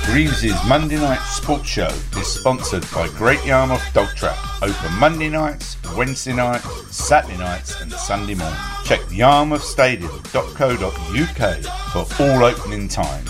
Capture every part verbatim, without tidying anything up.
Greaves' Monday Night Sports Show is sponsored by Great Yarmouth Dog Trap. Open Monday nights, Wednesday nights, Saturday nights and Sunday morning. Check yarmouth stadium dot co dot uk for all opening times.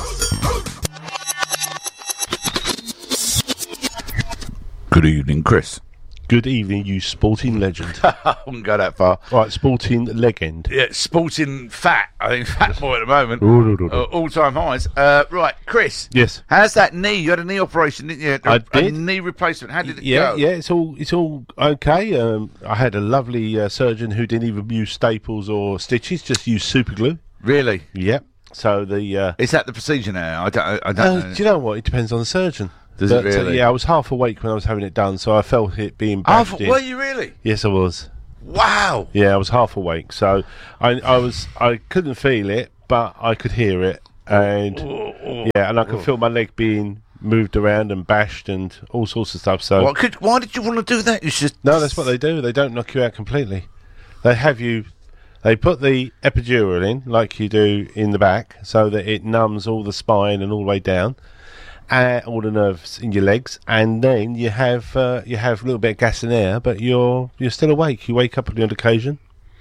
Good evening, Chris. Good evening, you sporting legend. I wouldn't go that far. Right, sporting legend. Yeah, sporting fat. I think fat boy at the moment. Ooh, ooh, ooh, ooh. Uh, all-time highs. Uh, right, Chris. Yes. How's that knee? You had a knee operation, didn't you? A, I a did. knee replacement. How did it Yeah, go? yeah, it's all it's all okay. Um, I had a lovely uh, surgeon who didn't even use staples or stitches, just used super glue. Really? Yep. So the uh, Is that the procedure now? I don't. I uh, don't know. do you know what? It depends on the surgeon. Does But, it uh, really? yeah, I was half awake when I was having it done, so I felt it being Oh, bashed in. were you really? Yes, I was. Wow. Yeah, I was half awake, so I, I was I couldn't feel it, but I could hear it, and yeah, and I could feel my leg being moved around and bashed and all sorts of stuff. So What could, why did you want to do that? You just no, that's what they do. They don't knock you out completely. They have you. They put the epidural in like you do in the back, so that it numbs all the spine and all the way down. Uh, all the nerves in your legs, and then you have uh, you have a little bit of gas and air, but you're you're still awake. You wake up on the odd occasion.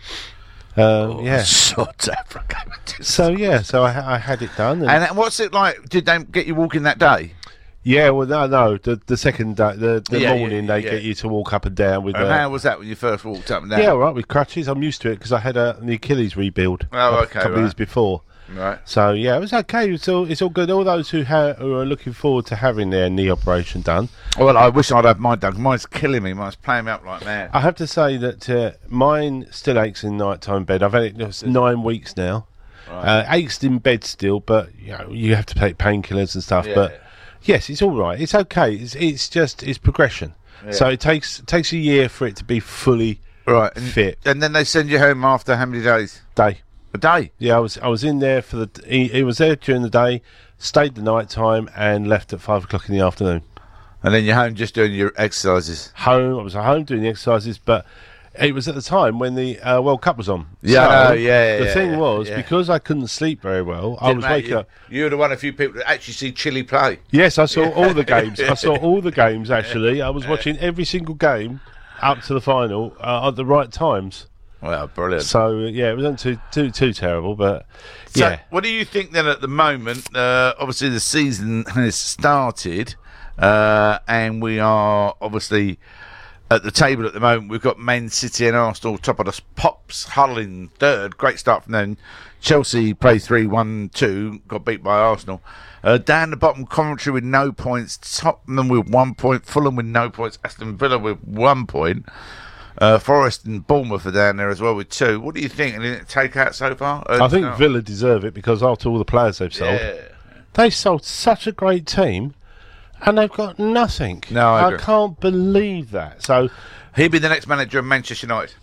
Uh, Oh, yeah. South Africa. So yeah, so I, I had it done. And And uh, what's it like? Did they get you walking that day? yeah, well, no, no. The the second day, the, the Yeah, morning, yeah, they yeah. get you to walk up and down with. And Uh, how was that when you first walked up and down? yeah, all right, with crutches. I'm used to it because I had a, an Achilles rebuild. Oh, a okay, couple of right. years before. Right. So yeah, it was okay. It's all it's all good. All those who, ha- who are looking forward to having their knee operation done. Well, I wish I'd have mine done. 'Cause mine's killing me. Mine's playing me up like mad. I have to say that uh, mine still aches in nighttime bed. I've had it just nine weeks now. Uh, aches in bed still, but you know you have to take painkillers and stuff. Yeah. But yes, it's all right. It's okay. It's it's just it's progression. Yeah. So it takes it takes a year for it to be fully Right. And, fit. and then they send you home after how many days? Day. A day. Yeah, I was I was in there for the. He, he was there during the day, stayed the night time, and left at five o'clock in the afternoon. And then you're home just doing your exercises. Home. I was at home doing the exercises, but it was at the time when the uh, World Cup was on. Yeah, I know, yeah, The yeah, thing yeah, was yeah. because I couldn't sleep very well. I Didn't was matter, waking you, up. You were the one of few people that actually see Chile play. Yes, I saw all the games. I saw all the games actually. I was watching every single game up to the final uh, at the right times. Well, brilliant. So uh, yeah, it wasn't too too too terrible, but So, yeah. what do you think then at the moment? Uh, obviously, the season has started, uh, and we are obviously at the table at the moment. We've got Man City and Arsenal top of the pops, Hull in third. Great start from them. Chelsea play three one two, got beat by Arsenal. Uh, down the bottom, Coventry with no points, Tottenham with one point, Fulham with no points, Aston Villa with one point. Uh, Forest and Bournemouth are down there as well with two. What do you think? Any take out so far? Uh, I think no. Villa deserve it because after all the players they've sold, Yeah. they sold such a great team, and they've got nothing. No, I agree. can't believe that. So, He'll be the next manager of Manchester United.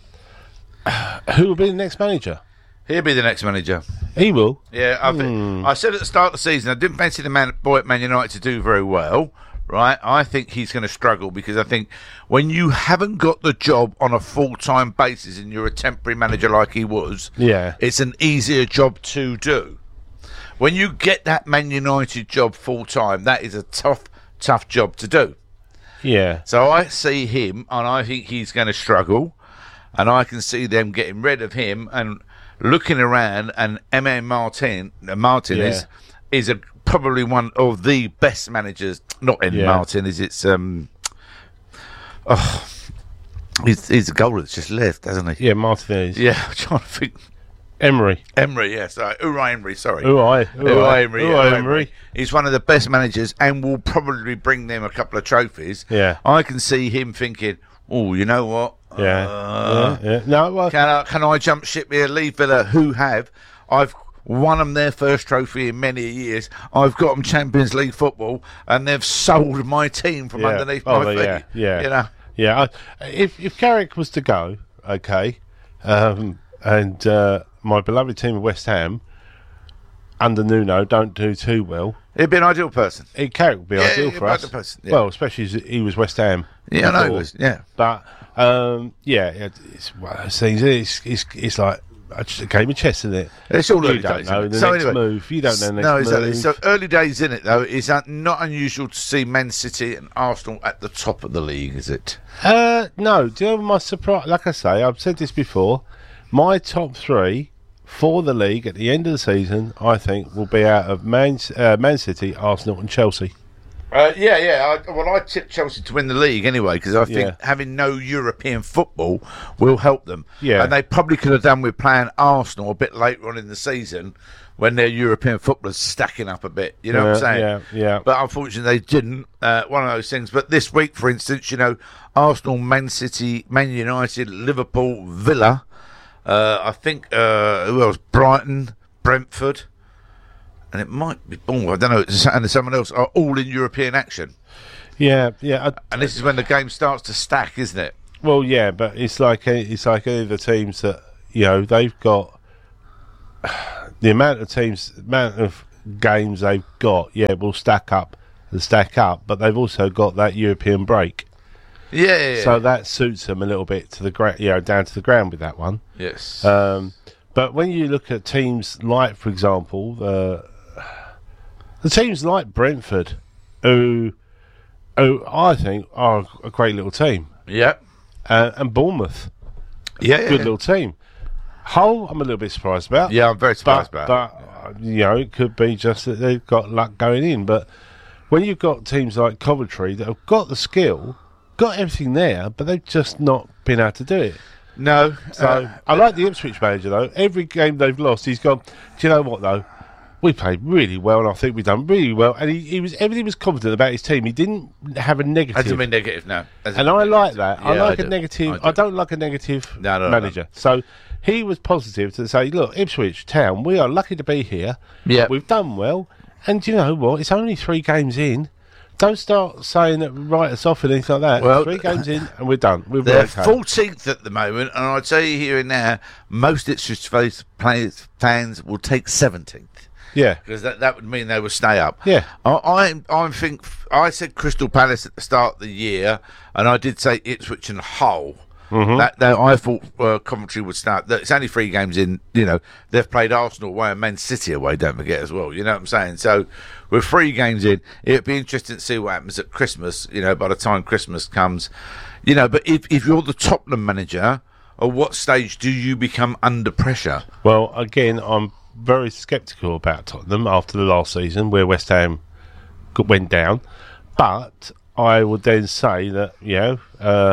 who will be the next manager? He'll be the next manager. He will. Yeah, I, think, I said at the start of the season I didn't fancy the man, boy at Man United to do very well. Right, I think he's going to struggle because I think when you haven't got the job on a full-time basis and you're a temporary manager like he was, Yeah. it's an easier job to do. When you get that Man United job full-time, that is a tough, tough job to do. Yeah. So I see him, and I think he's going to struggle, and I can see them getting rid of him and looking around. And M A Martin, uh, Martin Yeah. is is a, probably one of the best managers. Not in Yeah. Martin, is it's um. Oh, he's he's a goal that's just left, hasn't he? Yeah, Martinez. Yeah, I'm trying to think. Emery. Emery, yes, yeah, Unai Emery. Sorry. Unai. Unai Emery, yeah, Unai Unai Emery. He's one of the best managers and will probably bring them a couple of trophies. Yeah. I can see him thinking, oh, you know what? Yeah. Uh, yeah, yeah. No, well, Can I, can I jump ship here, leave Villa, who have? I've won them their first trophy in many years. I've got them Champions League football, and they've sold my team from Yeah. underneath Oh, my feet. yeah, yeah. You know? yeah. I, if if Carrick was to go, okay, um, and uh, my beloved team of West Ham under Nuno don't do too well, He'd be an ideal person. it Carrick would be Yeah, ideal he'd for be us. ideal person, yeah. Well, especially as he was West Ham. Yeah, I know he before. was. Yeah. But um, yeah, it- it's one of those things. It's, it's it's like a, just a game of chess, isn't it? It's all you early don't days. know isn't it? the So next anyway, move. You don't know the next no, move. exactly. So early days in it though. Is that not unusual to see Man City and Arsenal at the top of the league? Is it? Uh, no. Do you know my surprise? Like I say, I've said this before. My top three for the league at the end of the season, I think, will be out of Man, uh, Man City, Arsenal, and Chelsea. Uh, yeah, yeah. I, well, I tipped Chelsea to win the league anyway because I think Yeah. having no European football will help them. Yeah. And they probably could have done with playing Arsenal a bit later on in the season when their European footballers stacking up a bit. You know yeah, what I'm saying? Yeah, yeah. But unfortunately, they didn't. Uh, one of those things. But this week, for instance, you know, Arsenal, Man City, Man United, Liverpool, Villa. Uh, I think uh, who else? Brighton, Brentford. And it might be Bournemouth, I don't know, and someone else are all in European action. Yeah, yeah. I, And this is when the game starts to stack, isn't it? well, yeah, but it's like it's like any of the teams that you know they've got the amount of teams, amount of games they've got. Yeah, will stack up and stack up, but they've also got that European break, Yeah, yeah, yeah. so that suits them a little bit to the ground, you know, down to the ground with that one. yes. Um, but when you look at teams like, for example, the the teams like Brentford, who, who I think are a great little team, yeah. uh, and Bournemouth, Yeah, yeah. good little team. Hull, I'm a little bit surprised about. Yeah, I'm very surprised but, about but uh, you know, it could be just that they've got luck going in. But when you've got teams like Coventry that have got the skill, got everything there, but they've just not been able to do it. it. No. So uh, I like the Ipswich manager though. Every game they've lost, he's gone. Do you know what though? We played really well, and I think we've done really well. And he, he was everything was confident about his team. He didn't have a I negative. didn't mean negative, no. I didn't And I mean like negative. that. I Yeah, like I a do. negative. I I, do. don't like a negative No, no, no, manager. So he was positive to say, "Look, Ipswich Town, we are lucky to be here. Yeah. We've done well, and you know what? It's only three games in. Don't start saying that write us off and anything like that. Well, three games in, and we're done. We're They're okay. fourteenth at the moment, and I'll tell you here and now, most Ipswich face- players, fans will take seventeenth. Yeah, Because that, that would mean they would stay up. Yeah. I, I I think I said Crystal Palace at the start of the year, and I did say Ipswich and Hull. Mm-hmm. That, that I thought uh, Coventry would start. That it's only three games in. You know they've played Arsenal away and Man City away. Don't forget as well. You know what I'm saying. So with three games in, it'd be interesting to see what happens at Christmas. You know, by the time Christmas comes, you know. But if if you're the Tottenham manager, at what stage do you become under pressure? Well, again, I'm very sceptical about Tottenham after the last season where West Ham got, went down. But I would then say that, you know, uh,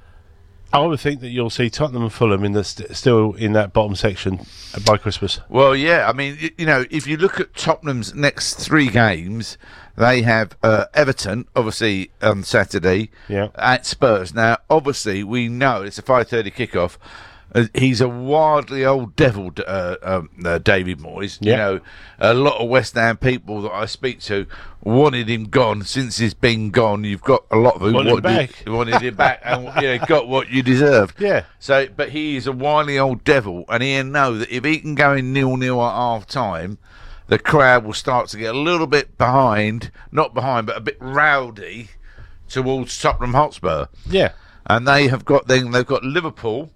I would think that you'll see Tottenham and Fulham in the st- still in that bottom section by Christmas. Well, yeah, I mean, y- you know, if you look at Tottenham's next three games, they have uh, Everton, obviously, on Saturday, Yeah. at Spurs. Now, obviously, we know it's a five thirty kickoff. Uh, he's a wildly old devil, uh, um, uh, David Moyes. You Yeah. know, a lot of West Ham people that I speak to wanted him gone. Since he's been gone, you've got a lot of who Want him wanted, back. wanted him back and you know, got what you deserved. Yeah. So, but he is a wily old devil, and he'll know that if he can go in nil-nil at half time, the crowd will start to get a little bit behind, not behind, but a bit rowdy towards Tottenham Hotspur. Yeah. And they have got then they've got Liverpool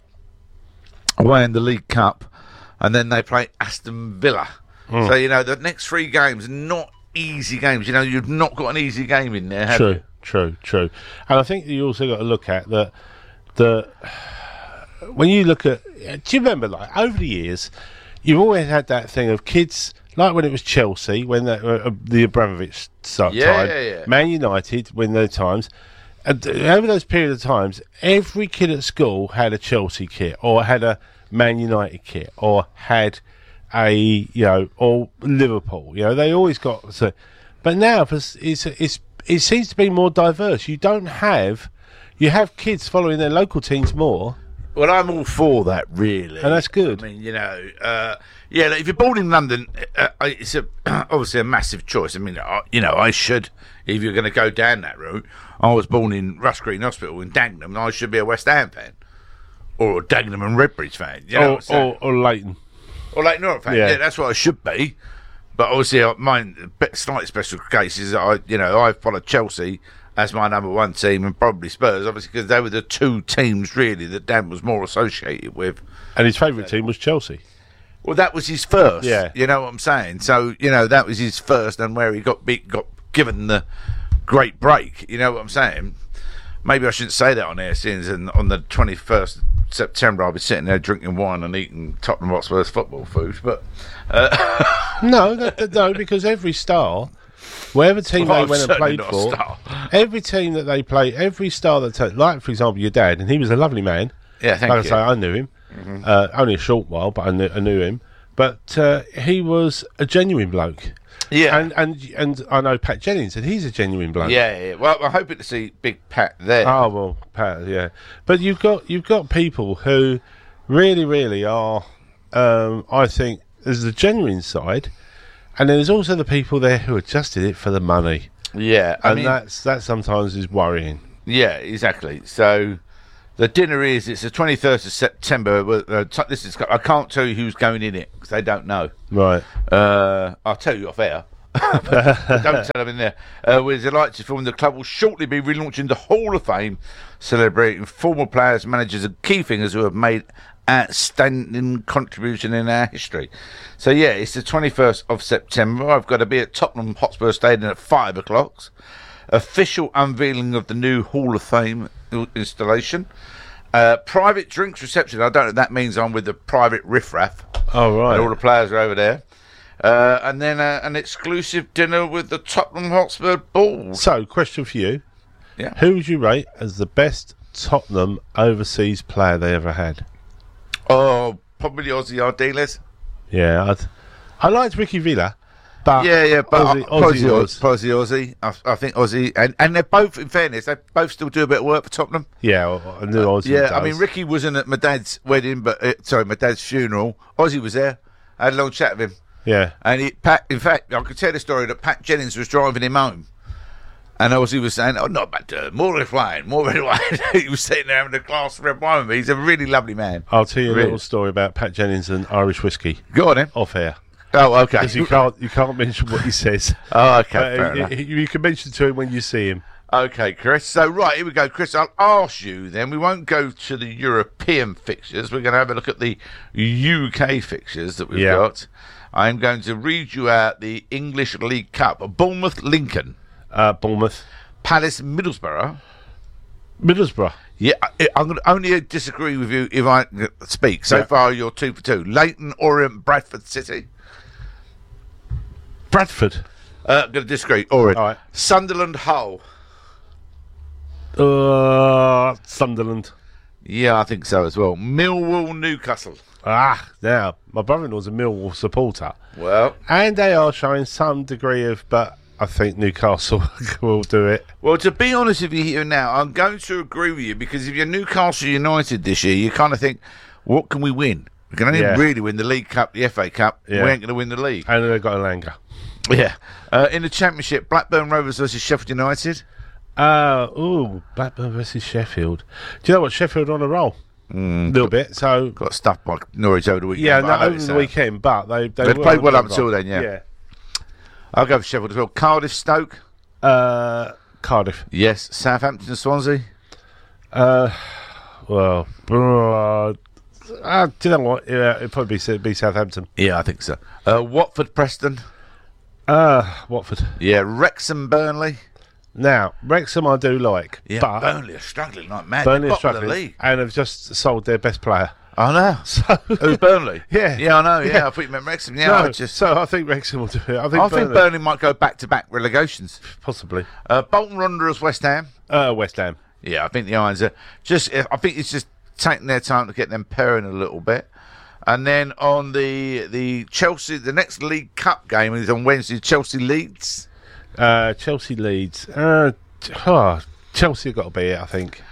away in the League Cup, and then they play Aston Villa. Hmm. So you know the next three games are not easy games. You know you've not got an easy game in there, have True, you? true, true. And I think you also got to look at that. The when you look at, do you remember like over the years, you've always had that thing of kids. Like when it was Chelsea, when the, uh, the Abramovich start Yeah, time, yeah, yeah. Man United, when those times, and over those period of times, every kid at school had a Chelsea kit, or had a Man United kit, or had a you know, or Liverpool. You know, they always got. So, but now it's, it's it's it seems to be more diverse. You don't have, you have kids following their local teams more. Well, I'm all for that, really, And that's good. I mean, you know, uh, yeah. Like, if you're born in London, uh, it's a, obviously a massive choice. I mean, I, you know, I should, if you're going to go down that route. I was born in Rush Green Hospital in Dagenham, and I should be a West Ham fan, or a Dagenham and Redbridge fan, you know, Or, what I'm saying? or, or Leighton. or like Norwich fan. Yeah. Yeah. That's what I should be. But obviously, I- mine bit- slightly special case is that I, you know, I followed Chelsea as my number one team, and probably Spurs, obviously, because they were the two teams really that Dan was more associated with. And his favourite team was Chelsea. Well, that was his first. Yeah. You know what I'm saying? So, you know, that was his first and where he got beat, got given the great break. You know what I'm saying? Maybe I shouldn't say that on air, since and on the twenty-first of September I'll be sitting there drinking wine and eating Tottenham Hotspur's football food. But uh, no, no, no, because every star, whatever team Well, they I'm went and certainly played not a for, star. every team that they play, every star that, ta- like for example, your dad, and he was a lovely man. yeah, thank Like you. I say, I knew him. Mm-hmm. Uh, only a short while, but I knew, I knew him. But uh, he was a genuine bloke. yeah. And, and and I know Pat Jennings, and he's a genuine bloke. yeah, yeah. Well, I'm hoping to see Big Pat there. Oh well, Pat, yeah. But you've got you've got people who really, really are. Um, I think there's the genuine side, and then there's also the people there who are just in it for the money, yeah, I and mean, that's that sometimes is worrying. yeah, exactly. So the dinner is it's the twenty-first of September. well, Uh, t- this is I can't tell you who's going in it because they don't know. Right. Uh, I'll tell you off air. But don't tell them in there. Uh, we're delighted to inform the club will shortly be relaunching the Hall of Fame, celebrating former players, managers, and key figures who have made outstanding contribution in our history. So yeah, it's the twenty-first of September. I've got to be at Tottenham Hotspur Stadium at five o'clock. Official unveiling of the new Hall of Fame installation. Uh, private drinks reception. I don't know. That means I'm with the private riffraff. Oh right. And all the players are over there. Uh, and then uh, an exclusive dinner with the Tottenham Hotspur Bulls. So, question for you: Yeah. who would you rate as the best Tottenham overseas player they ever had? Oh, probably Aussie Ardiles. Yeah, I'd, I liked Ricky Villa, but Yeah, yeah, but Aussie, Aussie, Aussie, Aussie Aussie, Aussie, Aussie. I, I think Aussie, and, and they're both, in fairness, they both still do a bit of work for Tottenham. yeah, I I knew Aussie. Yeah, does. I mean, Ricky wasn't at my dad's wedding, but uh, sorry, my dad's funeral. Aussie was there. I had a long chat with him. Yeah, And he, Pat, in fact, I could tell the story that Pat Jennings was driving him home. And Aussie was saying, oh, not bad, uh, more red wine, more red wine. He was sitting there having a glass of red wine with me. He's a really lovely man. I'll tell you a Really? little story about Pat Jennings and Irish whiskey Go on, then. off air. Oh, okay. Because you can't you can't mention what he says. Oh, okay, Uh, fair y- enough. y- you can mention to him when you see him. Okay, Chris. So, right, here we go. Chris, I'll ask you then. We won't go to the European fixtures. We're going to have a look at the U K fixtures that we've Yeah. got. I'm going to read you out the English League Cup. Bournemouth, Lincoln. Uh, Bournemouth, Palace, Middlesbrough. Middlesbrough, Yeah, I, I'm going to only disagree with you if I speak. So Yeah. far, you're two for two. Leighton, Orient, Bradford City. Bradford, Uh, I'm going to disagree. Orient. All right. Sunderland, Hull. uh, Sunderland. Yeah, I think so as well. Millwall, Newcastle. Ah, now my brother-in-law's a Millwall supporter, Well, and they are showing some degree of, but I think Newcastle will do it. Well, to be honest with you here now, I'm going to agree with you because if you're Newcastle United this year, you kind of think, what can we win? We can only Yeah. really win the League Cup, the F A Cup. Yeah. We ain't going to win the league. And they've got a Langer. Yeah. Uh, in the Championship, Blackburn Rovers versus Sheffield United. Uh, ooh, Blackburn versus Sheffield. Do you know what? Sheffield on a roll. A Mm, little bit. So, got stuffed by Norwich over the weekend. yeah, but no, I over noticed the that. weekend, but they, they They'd were played on well a up until roll. then, yeah. I'll go for Sheffield as well. Cardiff, Stoke. Uh, Cardiff. Yes. Southampton, Swansea. Uh, well, uh, uh, do you know what? Yeah, it'd probably be, be Southampton. Yeah, I think so. Uh, Watford, Preston. Uh, Watford. Yeah. Wrexham, Burnley. Now, Wrexham I do like, Yeah, but Burnley are struggling like mad. Burnley They're are bottom of the struggling league. and have just sold their best player. I know. So, Who's Burnley? Yeah. Yeah, I know. Yeah, Yeah. I thought you meant Wrexham. Yeah, no, I just. so I think Wrexham will do it. I think, I Burnley, think Burnley might go back to back relegations. possibly. Uh, Bolton Wanderers, West Ham. Uh, West Ham. Yeah, I think the Irons are just. I think it's just taking their time to get them pairing a little bit. And then on the the Chelsea, the next League Cup game is on Wednesday. Chelsea Leeds. Uh, Chelsea Leeds. Uh, t- oh, Chelsea have got to be it, I think.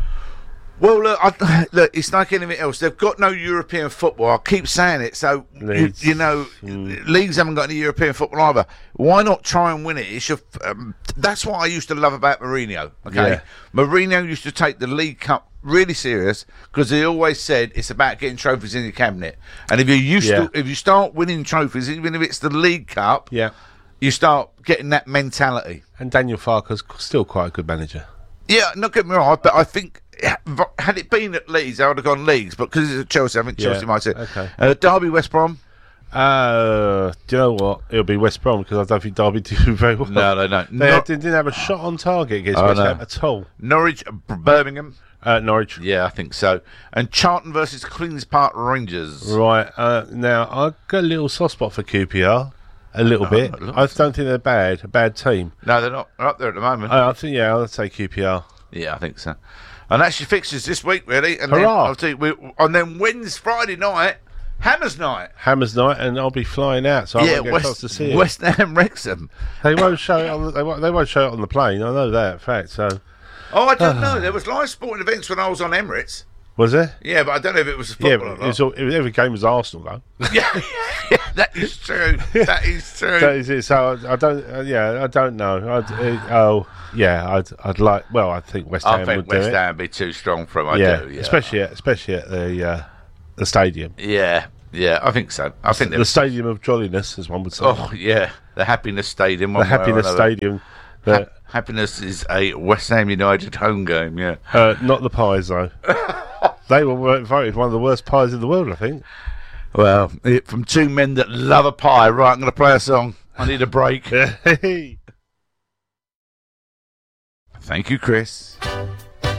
Well, look, I, look, it's like anything else. They've got no European football. I keep saying it. So, you, Leeds. you know, Mm. Leeds haven't got any European football either. Why not try and win it? It's your, um, that's what I used to love about Mourinho. Okay, Yeah. Mourinho used to take the League Cup really serious because he always said it's about getting trophies in your cabinet. And if you used Yeah. to, if you start winning trophies, even if it's the League Cup, Yeah. you start getting that mentality. And Daniel Farker's still quite a good manager. Yeah, not get me wrong, but I think had it been at Leeds, I would have gone Leeds, but because it's at Chelsea, I think Yeah, Chelsea might say. okay. Uh, Derby, West Brom. Uh, do you know what? It'll be West Brom because I don't think Derby do very well. No, no, no. They Nor- had- didn't have a shot on target against Oh, West no. Ham at all. Norwich, B- Birmingham. Uh, Norwich. Yeah, I think so. And Charlton versus Queen's Park Rangers. Right. Uh, now, I've got a little soft spot for Q P R. A little bit. look. I don't think they're bad. A bad team. No, they're not. They're up there at the moment. I, I think, yeah, I'll say Q P R. Yeah, I think so. And that's your fixtures this week, really. And then, Hurrah. I'll tell you, we, and then Wednesday, Friday night, Hammers night. Hammers night, and I'll be flying out, so I yeah, won't get a chance West, to see it. West Ham Wrexham. They won't show it on. The, they, won't, they won't show it on the plane. I know that fact. So Oh, I don't know. There was live sporting events when I was on Emirates. was there? Yeah, but I don't know if it was football Yeah, or but it not. was all, every game was Arsenal though. yeah, yeah, that is true. That is true. That is it. So I, I don't. Uh, yeah, I don't know. I'd, uh, oh, yeah. I'd. I'd like. Well, I think West I Ham think would West do it. Ham would be too strong for them. I yeah, do. Yeah, especially at, especially at the uh, the stadium, Yeah, yeah, I think so. I think the they're. stadium of jolliness, as one would say. Oh, yeah, the Happiness Stadium. the one way or happiness another. stadium. That, Ha- Happiness is a West Ham United home game. Yeah. uh, not the pies though. They were voted one of the worst pies in the world, I think. Well, it, from two men that love a pie. Right, I'm going to play a song. I need a break. Thank you, Chris.